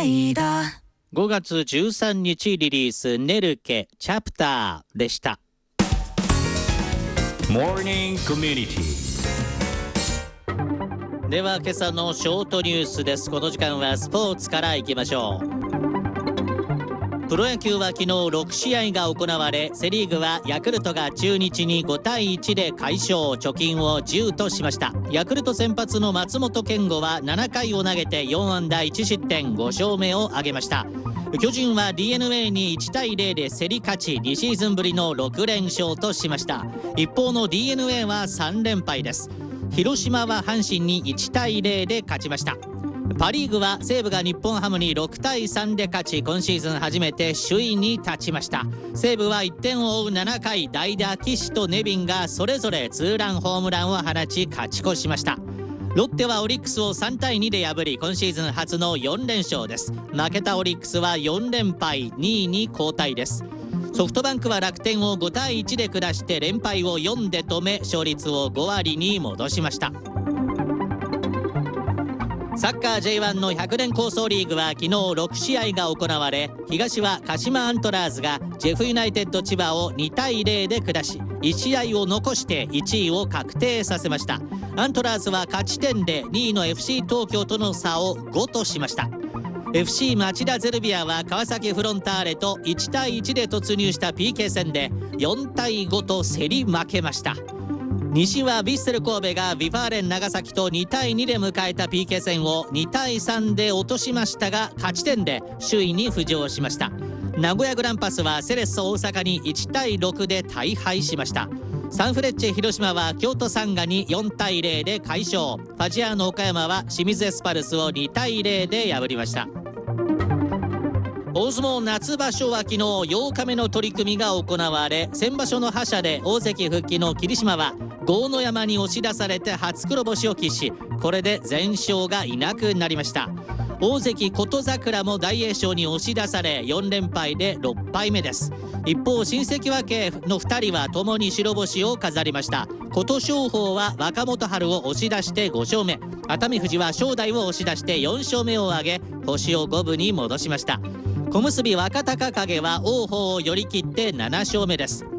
間。 5月13日リリースネルケチャプターでした。 モーニングコミュニティ。 では今朝のショートニュースです。この時間はスポーツからいきましょう。プロ野球は昨日6試合が行われ、セリーグはヤクルトが中日に5対1で快勝、貯金を10としました。ヤクルト先発の松本健吾は7回を投げて4安打1失点、5勝目を挙げました。巨人は DNA に1対0で競り勝ち、2シーズンぶりの6連勝としました。一方の DNA は3連敗です。広島は阪神に1対0で勝ちました。パリーグは西武が日本ハムに6対3で勝ち、今シーズン初めて首位に立ちました。西武は1点を追う7回、代打岸とネビンがそれぞれツーランホームランを放ち勝ち越しました。ロッテはオリックスを3対2で破り、今シーズン初の4連勝です。負けたオリックスは4連敗、2位に後退です。ソフトバンクは楽天を5対1で下して連敗を4で止め、勝率を5割に戻しました。サッカー J1 の100年構想リーグは昨日6試合が行われ、東は鹿島アントラーズがジェフユナイテッド千葉を2対0で下し、1試合を残して1位を確定させました。アントラーズは勝ち点で2位の FC 東京との差を5としました。 FC 町田ゼルビアは川崎フロンターレと1対1で突入した PK 戦で4対5と競り負けました。西はヴィッセル神戸がビファーレン長崎と2対2で迎えた PK 戦を2対3で落としましたが、勝ち点で首位に浮上しました。名古屋グランパスはセレッソ大阪に1対6で大敗しました。サンフレッチェ広島は京都サンガに4対0で快勝、ファジアーノ岡山は清水エスパルスを2対0で破りました。大相撲夏場所は昨日8日目の取り組みが行われ、先場所の覇者で大関復帰の霧島は豪ノ山に押し出されて初黒星を喫し、これで全勝がいなくなりました。大関琴櫻も大栄翔に押し出され4連敗で6敗目です。一方新関脇の2人はともに白星を飾りました。琴勝峰は若元春を押し出して5勝目、熱海富士は正代を押し出して4勝目を挙げ、星を五分に戻しました。小結若隆景は王鵬を寄り切って7勝目です。